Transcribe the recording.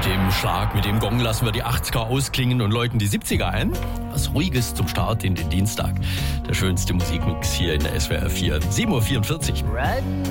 dem Schlag, mit dem Gong lassen wir die 80er ausklingen und läuten die 70er ein. Was Ruhiges zum Start in den Dienstag. Der schönste Musikmix hier in der SWR 4. 7.44 Uhr.